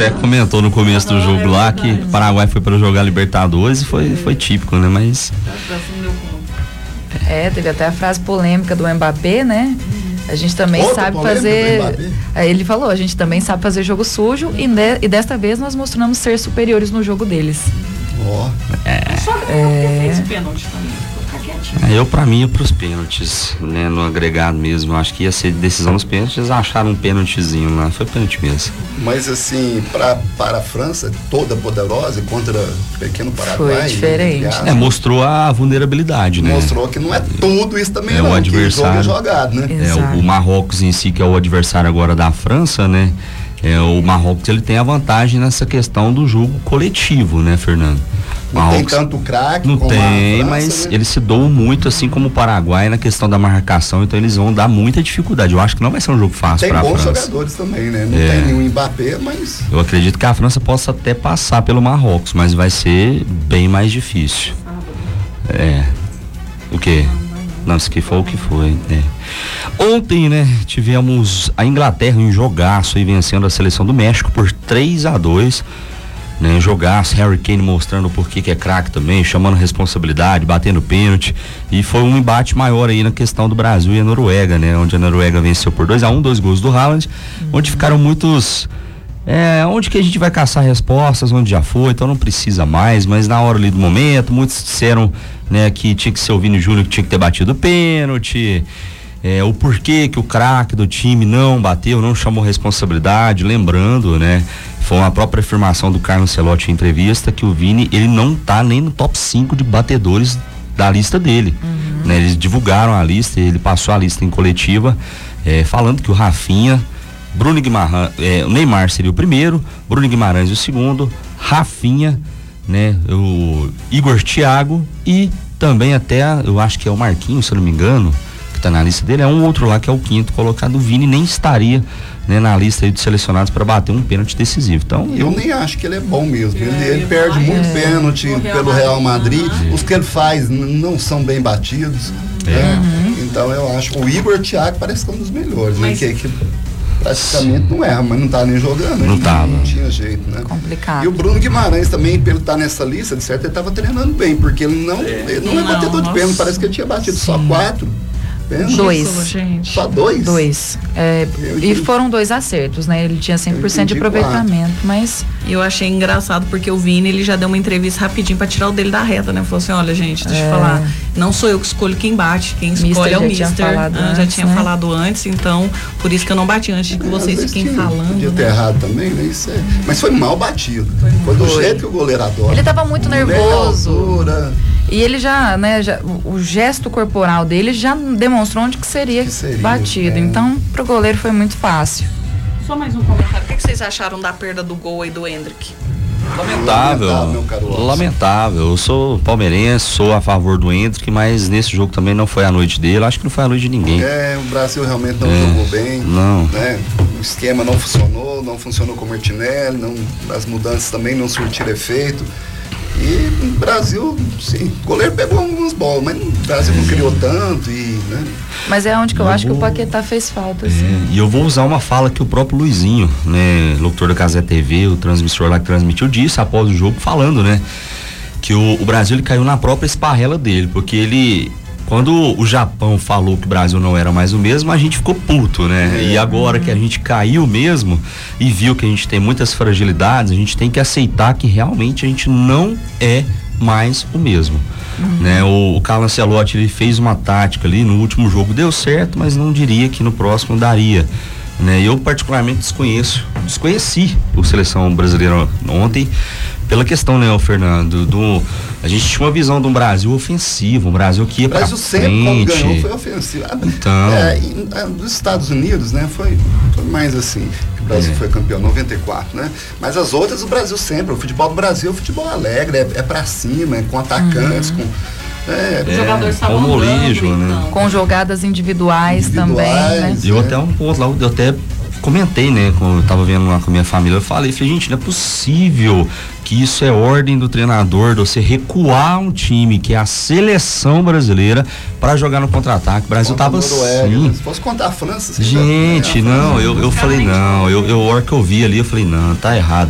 até comentou no começo do jogo lá que o Paraguai foi para jogar Libertadores e foi típico, né? Mas teve até a frase polêmica do Mbappé, né? A gente também sabe fazer. Ele falou, a gente também sabe fazer jogo sujo e desta vez nós mostramos ser superiores no jogo deles. Só que fez o pênalti também. Pra mim, pros pênaltis, né? No agregado mesmo, acho que ia ser decisão nos pênaltis, eles acharam um pênaltizinho lá, foi pênalti mesmo. Mas assim, para a França, toda poderosa contra o pequeno Paraguai. Foi diferente. Mostrou a vulnerabilidade, né? Mostrou que não é tudo isso também, o adversário, que jogo é jogado, né? O Marrocos em si, que é o adversário agora da França, né? O Marrocos, ele tem a vantagem nessa questão do jogo coletivo, né, Fernando? Não tem tanto craque como a França, mas né? eles se doam muito, assim como o Paraguai, na questão da marcação, então eles vão dar muita dificuldade. Eu acho que não vai ser um jogo fácil para a França. Tem bons jogadores também, né? Não tem nenhum Mbappé, mas... Eu acredito que a França possa até passar pelo Marrocos, mas vai ser bem mais difícil. O quê? Não, isso que foi o que foi. Ontem, né, tivemos a Inglaterra em jogaço e vencendo a seleção do México por 3-2. Né, jogaço, Harry Kane mostrando por que é craque também, chamando responsabilidade, batendo pênalti, e foi um embate maior aí na questão do Brasil e a Noruega, né, onde a Noruega venceu por 2-1, 2 gols do Haaland, onde ficaram muitos, onde que a gente vai caçar respostas, onde já foi, então não precisa mais, mas na hora ali do momento, muitos disseram, né, que tinha que ser o Vini Júnior que tinha que ter batido pênalti, o porquê que o craque do time não bateu, não chamou responsabilidade, lembrando, né, foi uma própria afirmação do Carlo Ancelotti em entrevista que o Vini, ele não tá nem no top 5 de batedores da lista dele, né, eles divulgaram a lista, ele passou a lista em coletiva, falando que o Rafinha, Bruno Guimarães, o Neymar seria o primeiro, Bruno Guimarães o segundo, Rafinha, né, o Igor Thiago e também até, eu acho que é o Marquinhos, se eu não me engano, tá na lista dele, é um outro lá que é o quinto colocado. O Vini nem estaria, né, na lista aí dos selecionados para bater um pênalti decisivo. Então eu nem acho que ele é bom mesmo. Ele perde muito pênalti pelo Real Madrid. Os que ele faz não são bem batidos. Né? Então eu acho o Igor Thiago parece que é um dos melhores, né? Que praticamente não erra, mas não tá nem jogando. Não tinha jeito, né? Complicado. E o Bruno Guimarães também, pelo estar nessa lista, de certo, ele tava treinando bem, porque ele não é batedor de pênalti, parece que ele tinha batido só 4. 2. Só 2? 2. E foram 2 acertos, né? Ele tinha 100% de aproveitamento, mas... Eu achei engraçado porque o Vini, ele já deu uma entrevista rapidinho pra tirar o dele da reta, né? Falou assim, olha gente, deixa eu falar, não sou eu que escolho quem bate, quem escolhe é o Mister. Já tinha falado antes, então, por isso que eu não bati antes de que vocês fiquem falando. Podia ter errado também, né? Mas foi mal batido. Foi do jeito que o goleiro adora. Ele tava muito nervoso. E ele o gesto corporal dele já demonstrou onde que seria batido. Então, pro goleiro foi muito fácil. Só mais um comentário. O que vocês acharam da perda do gol aí do Endrick? Lamentável. Eu sou palmeirense, sou a favor do Endrick, mas nesse jogo também não foi a noite dele. Acho que não foi a noite de ninguém. O Brasil realmente não jogou bem. Não. Né? O esquema não funcionou com o Martinelli, as mudanças também não surtiram efeito. E o Brasil, sim, o goleiro pegou algumas bolas, mas o Brasil não criou tanto né? Mas é onde que eu acho que o Paquetá fez falta, assim. E eu vou usar uma fala que o próprio Luizinho, né, locutor da Cazé TV, o transmissor lá que transmitiu, disse após o jogo, falando, né, que o Brasil ele caiu na própria esparrela dele, porque quando o Japão falou que o Brasil não era mais o mesmo, a gente ficou puto, né? E agora que a gente caiu mesmo e viu que a gente tem muitas fragilidades, a gente tem que aceitar que realmente a gente não é mais o mesmo. Né? O Carlo Ancelotti, ele fez uma tática ali, no último jogo deu certo, mas não diria que no próximo daria. Né? Eu particularmente desconheci o seleção brasileira ontem, pela questão, né, Fernando, a gente tinha uma visão de um Brasil ofensivo, um Brasil que ia pra frente. O Brasil sempre, quando ganhou, foi ofensivo. Então... dos Estados Unidos, né, foi mais assim, que o Brasil foi campeão em 94, né, mas as outras, o Brasil sempre, o futebol do Brasil é um futebol alegre, é pra cima, com atacantes, com... Os jogadores estavam né? Com jogadas individuais também, né? E eu até um ponto lá, eu até comentei, né, quando eu tava vendo lá com a minha família, eu falei, gente, não é possível que isso é ordem do treinador, de você recuar um time que é a seleção brasileira para jogar no contra-ataque. O Brasil tava assim. Se fosse contar a França, gente, eu falei, não, a hora que eu vi ali, eu falei, não, tá errado.